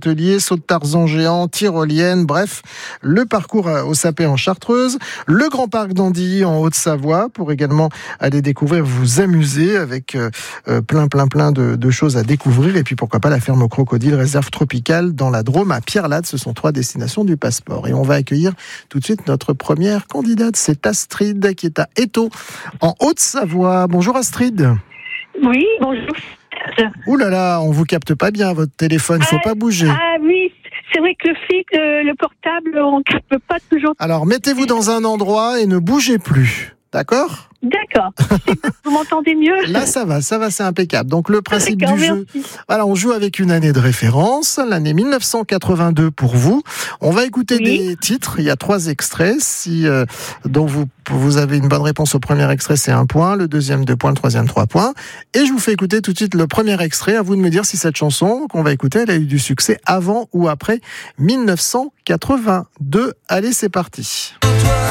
hôtelier, saut de Tarzan géant, tyrolienne, bref, le parcours au Sapé en Chartreuse, le Grand Parc d'Andilly en Haute-Savoie pour également aller découvrir, vous amuser avec plein de choses à découvrir et puis pourquoi pas la ferme aux crocodiles, réserve tropicale dans la Drôme à Pierrelatte. Ce sont 3 destinations du passeport. Et on va accueillir tout de suite notre première candidate, c'est Astrid qui est à Étaux en Haute-Savoie. Bonjour Astrid. Oui, bonjour. Ouh là là, on vous capte pas bien votre téléphone, il faut pas bouger. Ah oui, c'est vrai que le fixe, le portable, on ne capte pas toujours. Alors mettez-vous dans un endroit et ne bougez plus, d'accord ? D'accord. Vous m'entendez mieux ? Là, ça va, c'est impeccable. Donc, le principe du jeu, voilà, on joue avec une année de référence, l'année 1982 pour vous. On va écouter des titres. Il y a 3 extraits. Si dont vous avez une bonne réponse au premier extrait, c'est 1 point. Le deuxième, 2 points. Le troisième, 3 points. Et je vous fais écouter tout de suite le premier extrait. À vous de me dire si cette chanson qu'on va écouter, elle a eu du succès avant ou après 1982. Allez, c'est parti.